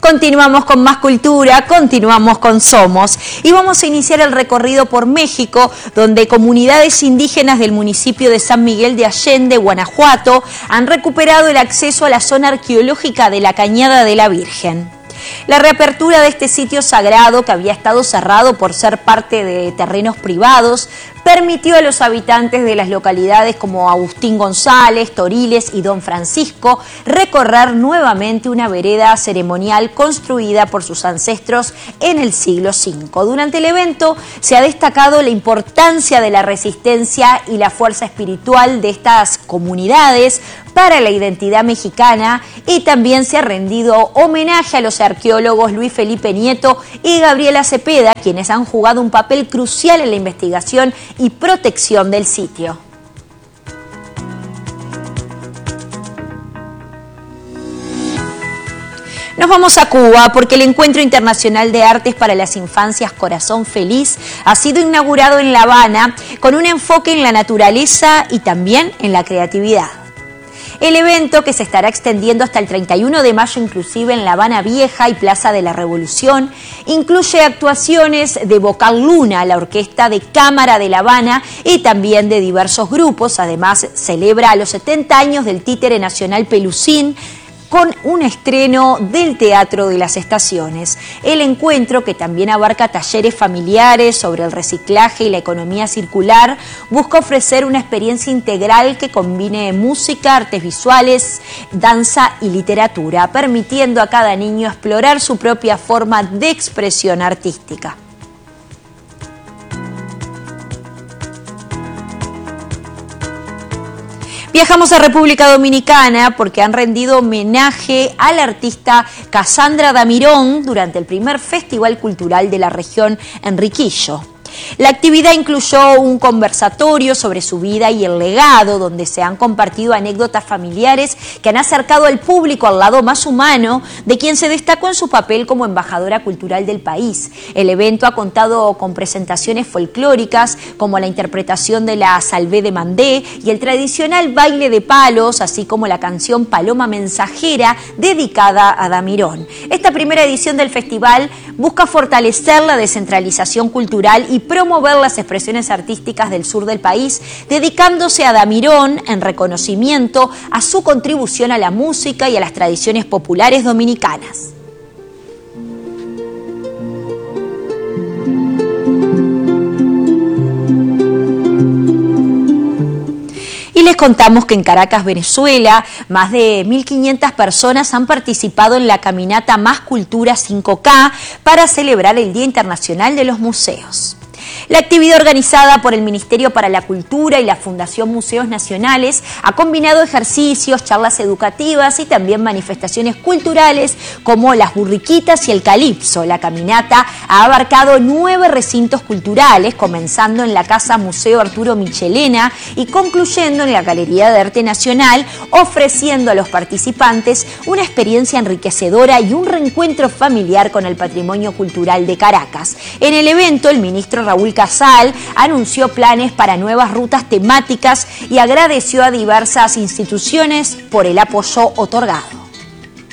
Continuamos con más cultura, continuamos con Somos y vamos a iniciar el recorrido por México, donde comunidades indígenas del municipio de San Miguel de Allende, Guanajuato, han recuperado el acceso a la zona arqueológica de la Cañada de la Virgen. La reapertura de este sitio sagrado, que había estado cerrado por ser parte de terrenos privados, permitió a los habitantes de las localidades como Agustín González, Toriles y Don Francisco recorrer nuevamente una vereda ceremonial construida por sus ancestros en el siglo V. Durante el evento se ha destacado la importancia de la resistencia y la fuerza espiritual de estas comunidades para la identidad mexicana, y también se ha rendido homenaje a los arqueólogos Luis Felipe Nieto y Gabriela Cepeda, quienes han jugado un papel crucial en la investigación y protección del sitio. Nos vamos a Cuba porque el Encuentro Internacional de Artes para las Infancias Corazón Feliz ha sido inaugurado en La Habana con un enfoque en la naturaleza y también en la creatividad. El evento, que se estará extendiendo hasta el 31 de mayo inclusive en La Habana Vieja y Plaza de la Revolución, incluye actuaciones de Vocal Luna, la Orquesta de Cámara de La Habana, y también de diversos grupos. Además, celebra los 70 años del Títere Nacional Pelusín, con un estreno del Teatro de las Estaciones. El encuentro, que también abarca talleres familiares sobre el reciclaje y la economía circular, busca ofrecer una experiencia integral que combine música, artes visuales, danza y literatura, permitiendo a cada niño explorar su propia forma de expresión artística. Viajamos a República Dominicana porque han rendido homenaje al artista Casandra Damirón durante el primer Festival Cultural de la región Enriquillo. La actividad incluyó un conversatorio sobre su vida y el legado, donde se han compartido anécdotas familiares que han acercado al público al lado más humano de quien se destacó en su papel como embajadora cultural del país. El evento ha contado con presentaciones folclóricas como la interpretación de la Salvé de Mandé y el tradicional baile de palos, así como la canción Paloma Mensajera dedicada a Damirón. Esta primera edición del festival busca fortalecer la descentralización cultural y promover las expresiones artísticas del sur del país, dedicándose a Damirón en reconocimiento a su contribución a la música y a las tradiciones populares dominicanas. Y les contamos que en Caracas, Venezuela, más de 1.500 personas han participado en la caminata Más Cultura 5K para celebrar el Día Internacional de los Museos. La actividad, organizada por el Ministerio para la Cultura y la Fundación Museos Nacionales, ha combinado ejercicios, charlas educativas y también manifestaciones culturales como las burriquitas y el calipso. La caminata ha abarcado 9 recintos culturales, comenzando en la Casa Museo Arturo Michelena y concluyendo en la Galería de Arte Nacional, ofreciendo a los participantes una experiencia enriquecedora y un reencuentro familiar con el patrimonio cultural de Caracas. En el evento, el ministro Raúl Casal anunció planes para nuevas rutas temáticas y agradeció a diversas instituciones por el apoyo otorgado.